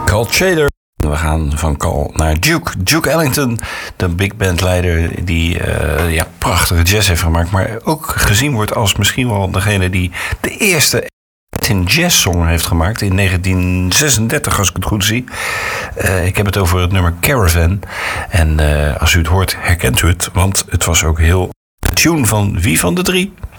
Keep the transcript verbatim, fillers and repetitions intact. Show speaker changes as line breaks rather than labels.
Cal Tjader. We gaan van Cal naar Duke. Duke Ellington, de big band leider die uh, ja, prachtige jazz heeft gemaakt. Maar ook gezien wordt als misschien wel degene die de eerste Latin jazz song heeft gemaakt. In negentien zesendertig, als ik het goed zie. Uh, ik heb het over het nummer Caravan. En uh, als u het hoort, herkent u het. Want het was ook heel de tune van wie van de drie?